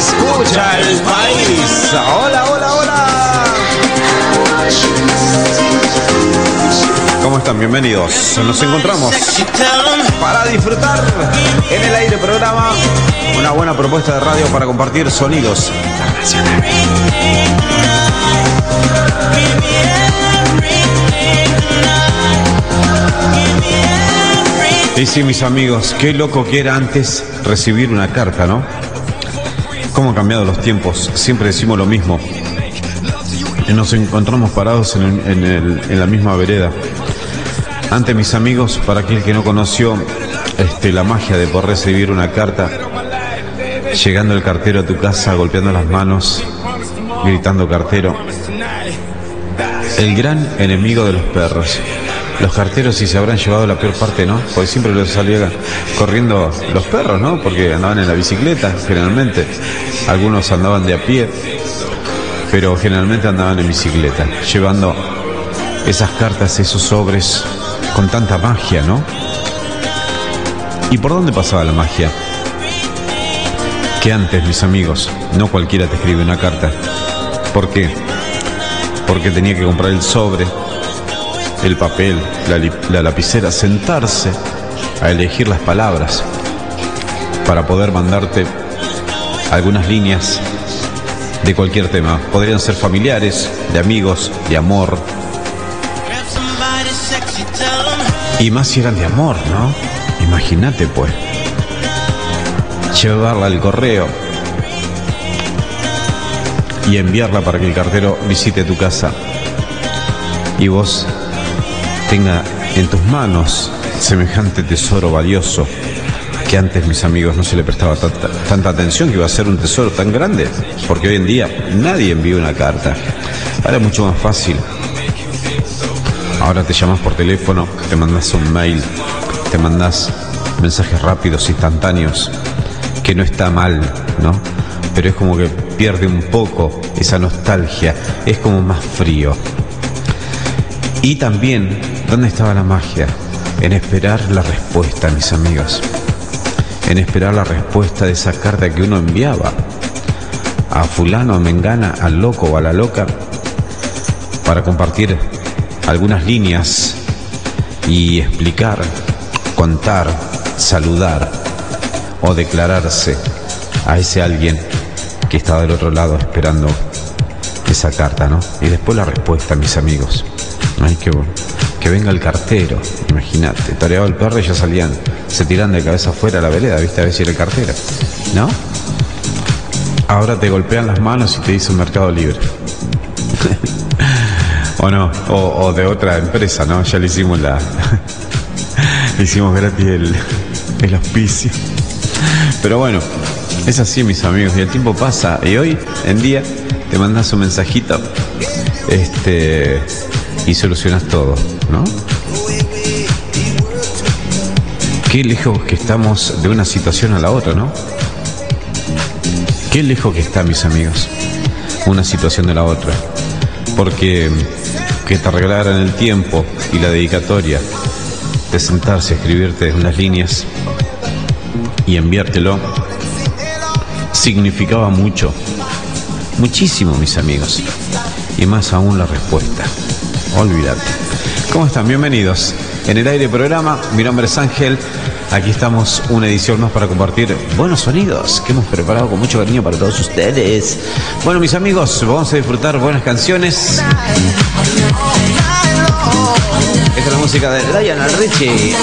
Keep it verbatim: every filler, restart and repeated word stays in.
escucha el país. Hola, hola, hola. ¿Cómo están? Bienvenidos. Nos encontramos para disfrutar en el aire programa. Una buena propuesta de radio para compartir sonidos internacionales. Y sí, mis amigos, qué loco que era antes recibir una carta, ¿no? Cómo han cambiado los tiempos. Siempre decimos lo mismo. Nos encontramos parados en, el, en, el, en la misma vereda. Antes, mis amigos, para aquel que no conoció este, la magia de poder recibir una carta, llegando el cartero a tu casa, golpeando las manos, gritando cartero. El gran enemigo de los perros. Los carteros sí se habrán llevado la peor parte, ¿no? Porque siempre los salían corriendo los perros, ¿no? Porque andaban en la bicicleta, generalmente. Algunos andaban de a pie, pero generalmente andaban en bicicleta, llevando esas cartas, esos sobres, con tanta magia, ¿no? ¿Y por dónde pasaba la magia? Que antes, mis amigos, no cualquiera te escribe una carta. ¿Por qué? Porque tenía que comprar el sobre, el papel, la, la lapicera, sentarse a elegir las palabras para poder mandarte algunas líneas de cualquier tema. Podrían ser familiares, de amigos, de amor. Y más si eran de amor, ¿no? Imagínate, pues. Llevarla al correo y enviarla para que el cartero visite tu casa y vos tenga en tus manos semejante tesoro valioso que antes, mis amigos, no se le prestaba tanta, tanta atención, que iba a ser un tesoro tan grande, porque hoy en día nadie envía una carta. Ahora es mucho más fácil. Ahora te llamas por teléfono, te mandas un mail, te mandas mensajes rápidos, instantáneos, que no está mal, ¿no? Pero es como que pierde un poco esa nostalgia, es como más frío. Y también, ¿dónde estaba la magia? En esperar la respuesta, mis amigos. En esperar la respuesta de esa carta que uno enviaba a fulano, a mengana, al loco o a la loca, para compartir algunas líneas y explicar, contar, saludar o declararse a ese alguien que estaba del otro lado esperando esa carta, ¿no? Y después la respuesta, mis amigos. Ay, qué bueno. Que venga el cartero, imagínate, toreaba el perro y ya salían, se tiran de cabeza afuera a la vereda, ¿viste? A ver si era el cartero, ¿no? Ahora te golpean las manos y te dice un Mercado Libre. O no, o, o de otra empresa, ¿no? Ya le hicimos la... le hicimos gratis el, el auspicio. Pero bueno, es así, mis amigos, y el tiempo pasa, y hoy en día te mandas un mensajito, este... y solucionas todo, ¿no? Qué lejos que estamos de una situación a la otra, ¿no? Qué lejos que está, mis amigos, una situación de la otra. Porque que te regalaran el tiempo y la dedicatoria de sentarse a escribirte unas líneas y enviártelo significaba mucho, muchísimo, mis amigos. Y más aún la respuesta. Olvídate. ¿Cómo están? Bienvenidos. En el aire programa, mi nombre es Ángel. Aquí estamos, una edición más para compartir buenos sonidos que hemos preparado con mucho cariño para todos ustedes. Bueno, mis amigos, vamos a disfrutar buenas canciones. Esta es la música de Lionel Richie.